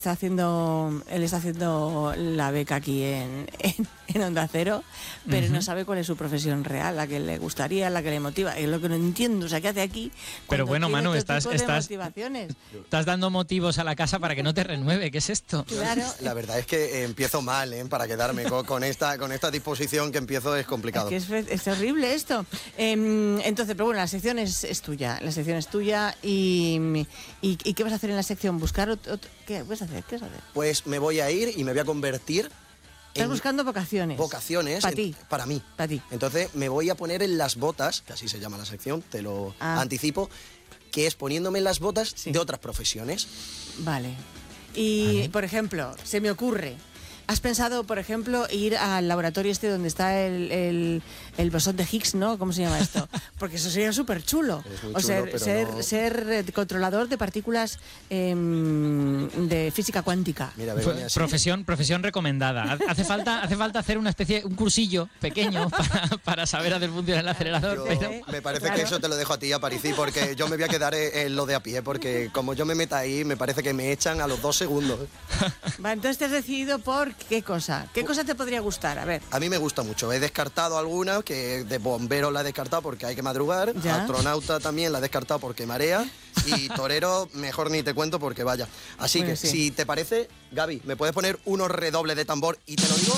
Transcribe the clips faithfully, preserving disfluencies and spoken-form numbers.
Está haciendo, él está haciendo la beca aquí en, en, en Onda Cero, pero uh-huh. no sabe cuál es su profesión real, la que le gustaría, la que le motiva. Es lo que no entiendo, o sea, ¿qué hace aquí? Pero bueno, Manu, estás, estás, motivaciones? estás dando motivos a la casa para que no te renueve. ¿Qué es esto? Claro. La verdad es que empiezo mal, ¿eh? Para quedarme con, con, esta, con esta disposición que empiezo es complicado. Es que es, es horrible esto. Eh, entonces, pero bueno, la sección es, es tuya, la sección es tuya y, y, y ¿qué vas a hacer en la sección? ¿Buscar otro, otro, qué vas a hacer? ¿Qué vas a hacer? Pues me voy a ir y me voy a convertir Estás buscando vocaciones. Vocaciones. Para ti. Para mí. Para ti. Entonces me voy a poner en las botas, que así se llama la sección, te lo ah. anticipo, que es poniéndome en las botas sí. de otras profesiones. Vale. Y, ¿vale? Por ejemplo, se me ocurre, ¿has pensado, por ejemplo, ir al laboratorio este donde está el, el, el bosón de Higgs, ¿no? ¿Cómo se llama esto? Porque eso sería súper chulo. chulo. O ser, ser, no... ser controlador de partículas eh, de física cuántica. Mira, Begoña, sí. Profesión, profesión recomendada. Hace falta, hace falta hacer una especie, un cursillo pequeño para, para saber hacer funcionar el acelerador. Yo, pero... Me parece claro. que eso te lo dejo a ti, Aparici, porque yo me voy a quedar en lo de a pie, porque como yo me meta ahí, me parece que me echan a los dos segundos. Va, entonces te has decidido por qué cosa. ¿Qué cosa te podría gustar? A ver. A mí me gusta mucho. He descartado alguna, que de bombero la he descartado porque hay que madrugar. ¿Ya? Astronauta también la he descartado porque marea. Y torero, mejor ni te cuento porque vaya. Así bueno, que, sí. si te parece, Gaby, ¿me puedes poner unos redobles de tambor y te lo digo?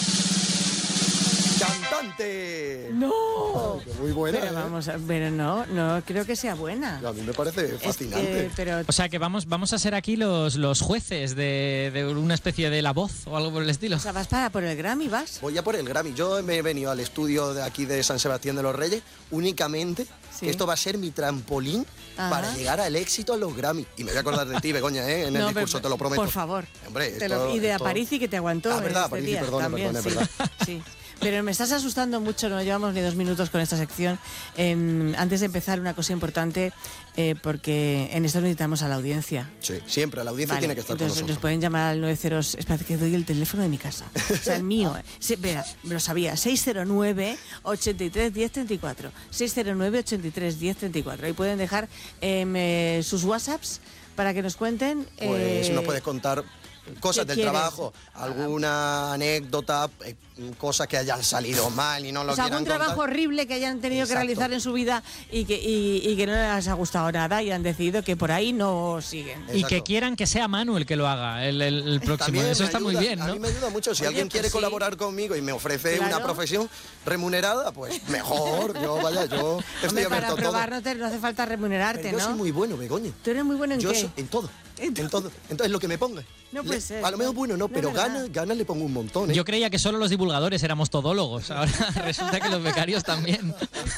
¡Cantante! ¡No! Oh, muy buena. Pero ¿eh? vamos a, pero no, no creo que sea buena. A mí me parece fascinante. Es que, pero... O sea que vamos, vamos a ser aquí los, los jueces de, de una especie de La Voz o algo por el estilo. O sea, vas para por el Grammy, vas. Voy a por el Grammy. Yo me he venido al estudio de aquí de San Sebastián de los Reyes únicamente. Sí. Esto va a ser mi trampolín Ajá. para llegar al éxito a los Grammy. Y me voy a acordar de ti, Begoña, ¿eh? En el no, discurso, pero, te lo prometo. Por favor. Hombre, te esto, lo, y de esto... Aparici que te aguantó. Ah, verdad, este Aparici, día, perdón, también, perdón, sí, verdad. Sí. Pero me estás asustando mucho, no llevamos ni dos minutos con esta sección. Eh, antes de empezar, una cosa importante, eh, porque en esto necesitamos a la audiencia. Sí, siempre, la audiencia vale, tiene que estar entonces, con nosotros. Nos pueden llamar al nueve cero... Espera, que doy el teléfono de mi casa. O sea, el mío. Sí, verá, lo sabía. seis cero nueve, ochenta y tres, diez treinta y cuatro. seis cero nueve, ochenta y tres, diez treinta y cuatro. Ahí pueden dejar eh, sus WhatsApps para que nos cuenten. Pues eh, nos puedes contar cosas del quieres? trabajo, alguna anécdota, eh, cosas que hayan salido mal y no lo o sea, quieran algún trabajo contar. horrible que hayan tenido Exacto. que realizar en su vida y que, y, y que no les ha gustado nada y han decidido que por ahí no siguen. Exacto. Y que quieran que sea Manu el que lo haga, el, el, el próximo. También eso está ayuda, muy bien, ¿no? A mí me ayuda mucho. Si Oye, alguien pues quiere sí. colaborar conmigo y me ofrece claro. una profesión remunerada, pues mejor. Yo, vaya, yo estoy Hombre, abierto para a probar todo. no, te, no hace falta remunerarte, Pero yo ¿no? soy muy bueno, Begoña. ¿Tú eres muy bueno en yo qué? Soy, en todo. ¿En, en todo. Entonces, lo que me ponga. No puede le, ser. A lo mejor bueno, no, no pero ganas gana le pongo un montón, ¿eh? Yo creía que solo los divulgadores éramos todólogos. Ahora resulta que los becarios también.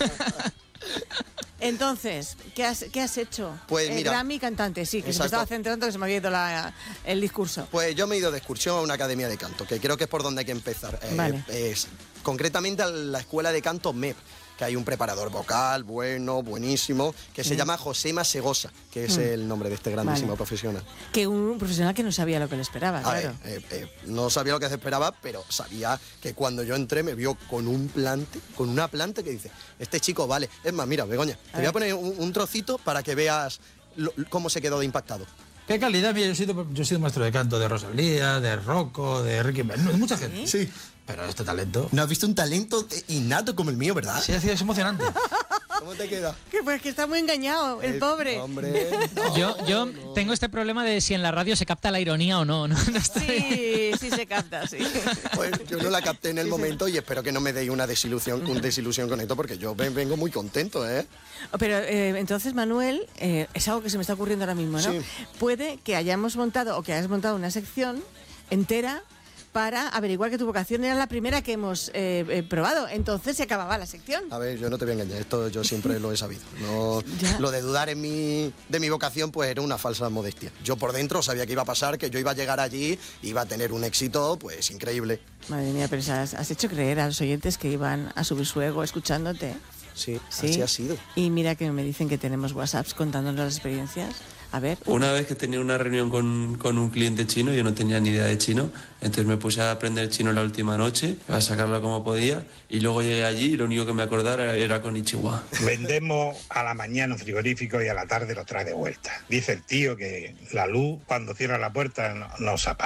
Entonces, ¿qué has, qué has hecho? Pues eh, mira, Grammy cantante, sí, que exacto. se me estaba centrando que se me había ido la, el discurso. Pues yo me he ido de excursión a una academia de canto, que creo que es por donde hay que empezar. Vale. Eh, es, concretamente a la escuela de canto M E P, que hay un preparador vocal bueno, buenísimo, que se mm. llama Josema Segosa, que es mm. el nombre de este grandísimo vale. profesional. Que un profesional que no sabía lo que le esperaba, a claro. Ver, eh, eh, no sabía lo que se esperaba, pero sabía que cuando yo entré me vio con un plante, con una planta que dice, este chico vale. Es más, mira, Begoña, a te ver. voy a poner un, un trocito para que veas lo, cómo se quedó de impactado. ¿Qué calidad? Mira, yo he sido, yo he sido maestro de canto de Rosalía, de Rocco, de Ricky Martin, de mucha gente. Sí. Pero este talento... ¿No has visto un talento innato como el mío, verdad? Sí, así es emocionante. ¿Cómo te queda? Que pues que está muy engañado, el, el pobre. Hombre, no, yo yo no. tengo este problema de si en la radio se capta la ironía o no. no, no sí, sí se capta, sí. Pues yo no la capté en el sí, momento sí. y espero que no me deis una desilusión, una desilusión con esto, porque yo vengo muy contento, ¿eh? Pero eh, entonces, Manuel, eh, es algo que se me está ocurriendo ahora mismo, ¿no? Sí. Puede que hayamos montado o que hayas montado una sección entera para averiguar que tu vocación era la primera que hemos eh, eh, probado. Entonces se acababa la sección. A ver, yo no te voy a engañar, esto yo siempre lo he sabido. No, lo de dudar en mi, de mi vocación pues era una falsa modestia. Yo por dentro sabía que iba a pasar, que yo iba a llegar allí, iba a tener un éxito pues increíble. Madre mía, pero has, has hecho creer a los oyentes que iban a subir su ego escuchándote. Sí, sí, así ha sido. Y mira que me dicen que tenemos WhatsApps contándonos las experiencias. A ver. Una vez que tenía una reunión con, con un cliente chino, yo no tenía ni idea de chino, entonces me puse a aprender chino la última noche, a sacarlo como podía, y luego llegué allí y lo único que me acordara era con Konnichiwa. Vendemos a la mañana un frigorífico y a la tarde lo trae de vuelta. Dice el tío que la luz cuando cierra la puerta no, no se apaga.